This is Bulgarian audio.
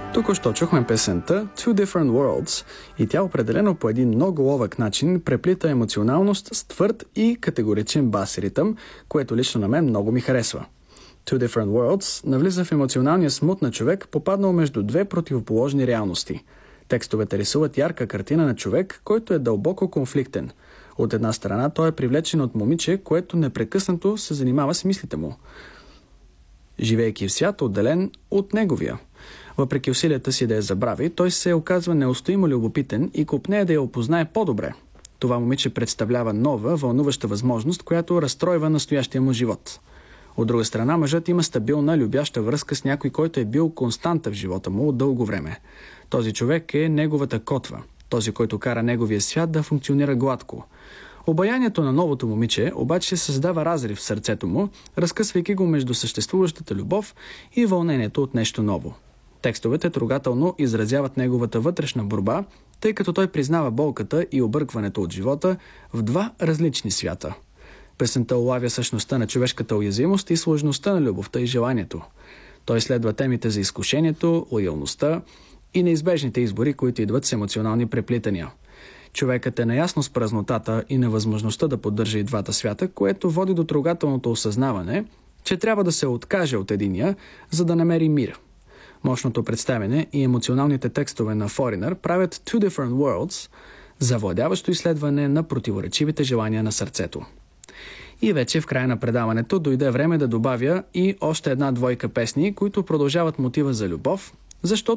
Току-що чухме песента Two Different Worlds и тя определено по един много ловък начин преплита емоционалност с твърд и категоричен бас ритъм, което лично на мен много ми харесва. Two Different Worlds навлиза в емоционалния смут на човек, попаднал между две противоположни реалности. Текстовете рисуват ярка картина на човек, който е дълбоко конфликтен. От една страна той е привлечен от момиче, което непрекъснато се занимава с мислите му, живеейки в свят отделен от неговия. Въпреки усилията си да я забрави, той се оказва неустоимо любопитен и копнее да я опознае по-добре. Това момиче представлява нова, вълнуваща възможност, която разстройва настоящия му живот. От друга страна, мъжът има стабилна, любяща връзка с някой, който е бил константа в живота му от дълго време. Този човек е неговата котва, този, който кара неговия свят да функционира гладко. Обаянието на новото момиче обаче създава разрив в сърцето му, разкъсвайки го между съществуващата любов и вълнението от нещо ново. Текстовете трогателно изразяват неговата вътрешна борба, тъй като той признава болката и объркването от живота в два различни свята. Песента улавя същността на човешката уязвимост и сложността на любовта и желанието. Той следва темите за изкушението, лоялността и неизбежните избори, които идват с емоционални преплитания. Човекът е наясно с празнотата и невъзможността да поддържа и двата свята, което води до трогателното осъзнаване, че трябва да се откаже от единия, за да намери мир. Мощното представяне и емоционалните текстове на Foreigner правят Two Different Worlds завладяващо изследване на противоречивите желания на сърцето. И вече в края на предаването дойде време да добавя и още една двойка песни, които продължават мотива за любов, защото